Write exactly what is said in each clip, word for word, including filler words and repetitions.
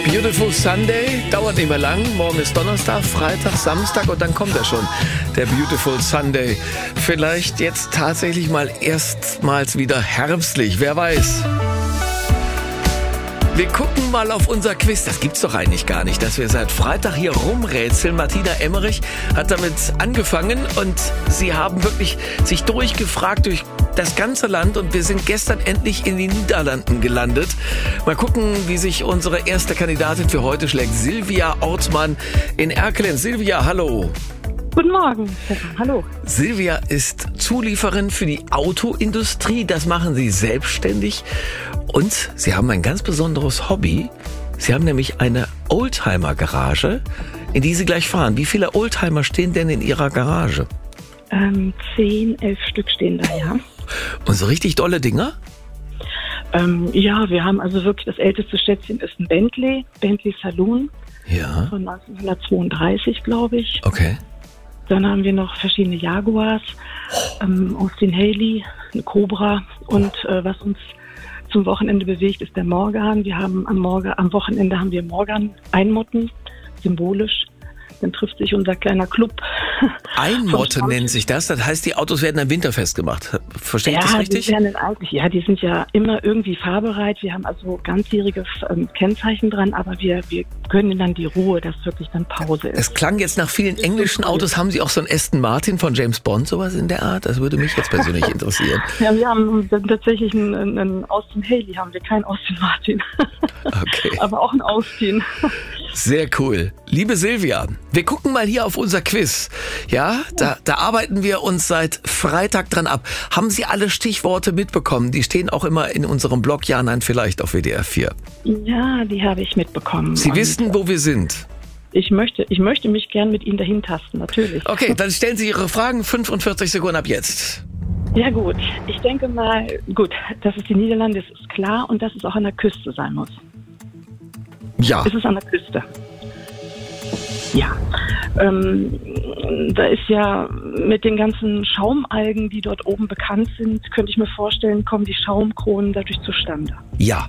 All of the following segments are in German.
Beautiful Sunday, dauert nicht mehr lang. Morgen ist Donnerstag, Freitag, Samstag und dann kommt er schon, der Beautiful Sunday. Vielleicht jetzt tatsächlich mal erstmals wieder herbstlich, wer weiß. Wir gucken mal auf unser Quiz. Das gibt's doch eigentlich gar nicht, dass wir seit Freitag hier rumrätseln. Martina Emmerich hat damit angefangen und sie haben wirklich sich durchgefragt durch das ganze Land und wir sind gestern endlich in den Niederlanden gelandet. Mal gucken, wie sich unsere erste Kandidatin für heute schlägt. Silvia Ortmann in Erkelenz. Silvia, hallo. Guten Morgen, Stefan. Hallo. Silvia ist Zulieferin für die Autoindustrie. Das machen Sie selbstständig. Und Sie haben ein ganz besonderes Hobby. Sie haben nämlich eine Oldtimer-Garage, in die Sie gleich fahren. Wie viele Oldtimer stehen denn in Ihrer Garage? Ähm, zehn, elf Stück stehen da, ja. Und so richtig dolle Dinger? Ähm, ja, wir haben also wirklich, das älteste Schätzchen ist ein Bentley, Bentley Saloon. Ja. Von neunzehnhundertzweiunddreißig, glaube ich. Okay. Dann haben wir noch verschiedene Jaguars, ähm, Austin Haley, eine Cobra und äh, was uns zum Wochenende bewegt, ist der Morgan. Wir haben am, Morgan, am Wochenende haben wir Morgan Einmotten, symbolisch. Dann trifft sich unser kleiner Club. Einmotte nennt sich das. Das heißt, die Autos werden am Winterfest gemacht. Verstehe ich ja, das richtig? Die werden eigentlich, ja, die sind ja immer irgendwie fahrbereit. Wir haben also ganzjährige ähm, Kennzeichen dran, aber wir, wir gönnen dann die Ruhe, dass wirklich dann Pause ist. Es klang jetzt nach vielen englischen Autos. Haben Sie auch so einen Aston Martin von James Bond, sowas in der Art? Das würde mich jetzt persönlich interessieren. Ja, wir haben tatsächlich einen, einen Austin Haley, haben wir keinen Austin Martin. Okay. Aber auch einen Austin. Sehr cool. Liebe Silvia, wir gucken mal hier auf unser Quiz. Ja, da, da arbeiten wir uns seit Freitag dran ab. Haben Sie alle Stichworte mitbekommen? Die stehen auch immer in unserem Blog Ja, Nein, Vielleicht auf W D R vier. Ja, die habe ich mitbekommen. Sie Und wissen, wo wir sind. Ich möchte, ich möchte mich gern mit Ihnen dahin tasten, natürlich. Okay, dann stellen Sie Ihre Fragen. fünfundvierzig Sekunden ab jetzt. Ja gut, ich denke mal, gut, dass es die Niederlande ist, ist klar und dass es auch an der Küste sein muss. Ja. Ist es an der Küste? Ja. Ähm, da ist ja mit den ganzen Schaumalgen, die dort oben bekannt sind, könnte ich mir vorstellen, kommen die Schaumkronen dadurch zustande. Ja.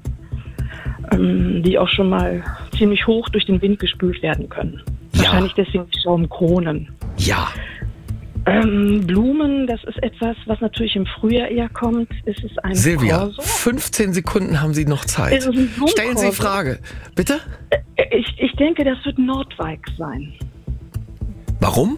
Ähm, die auch schon mal ziemlich hoch durch den Wind gespült werden können. Ja. Wahrscheinlich deswegen die Schaumkronen. Ja. Ähm, Blumen, das ist etwas, was natürlich im Frühjahr eher kommt. Ist es ein Silvia, Corso? fünfzehn Sekunden haben Sie noch Zeit. Ist es ein Blumenkorso? Stellen Sie Frage. Bitte? Ich, ich denke, das wird Nordwijk sein. Warum?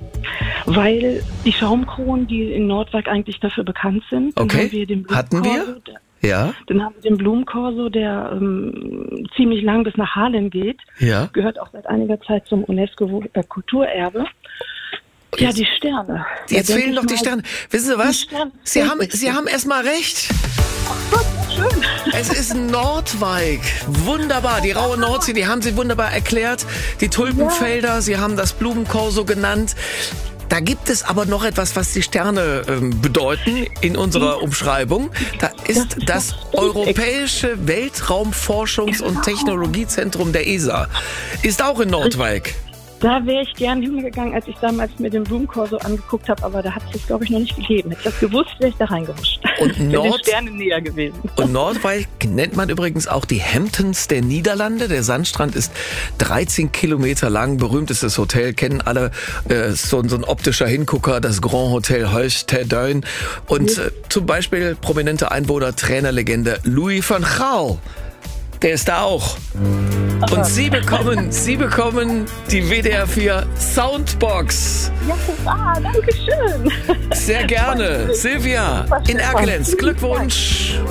Weil die Schaumkronen, die in Nordwijk eigentlich dafür bekannt sind, dann Okay. haben wir den Hatten wir? Blumenkorso, der- Ja. Dann haben wir den Blumenkorso, der ähm, ziemlich lang bis nach Haarlem geht. Ja. Gehört auch seit einiger Zeit zum UNESCO-Kulturerbe. Ja, die Sterne. Jetzt Da fehlen denke noch ich die mal, Sterne. Wissen Sie was? die Sterne Sie fehlen haben, nicht. Sie haben erstmal recht. Schön. Es ist Nordwijk. Wunderbar. Die raue Nordsee, die haben Sie wunderbar erklärt. Die Tulpenfelder, Sie haben das Blumenkorso genannt. Da gibt es aber noch etwas, was die Sterne ähm, bedeuten in unserer Umschreibung. Da ist das Europäische Weltraumforschungs- und Technologiezentrum der E S A. Ist auch in Nordwijk. Da wäre ich gern hingegangen, als ich damals mir den Blumenkorso angeguckt habe, aber da hat es das, glaube ich, noch nicht gegeben. Hätte ich das gewusst, wäre ich da reingehuscht. Und Wäre den Nord- Sternen näher gewesen. Und Nordwijk nennt man übrigens auch die Hamptons der Niederlande. Der Sandstrand ist dreizehn Kilometer lang. Berühmtestes Hotel, kennen alle. Äh, so, so ein optischer Hingucker, das Grand Hotel Huis ter Duin. Und äh, zum Beispiel prominente Einwohner, Trainerlegende Louis van Gaal. Der ist da auch. Und Sie bekommen, Sie bekommen die W D R vier Soundbox. Ja, ah, danke schön. Sehr gerne. Silvia in Erkelenz. Glückwunsch.